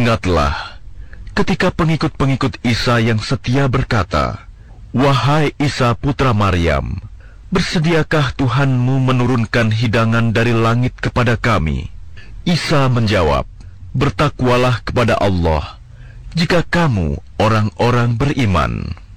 Ingatlah, ketika pengikut-pengikut Isa yang setia berkata, "Wahai Isa putra Maryam, bersediakah Tuhanmu menurunkan hidangan dari langit kepada kami?" Isa menjawab, "Bertakwalah kepada Allah, jika kamu orang-orang beriman."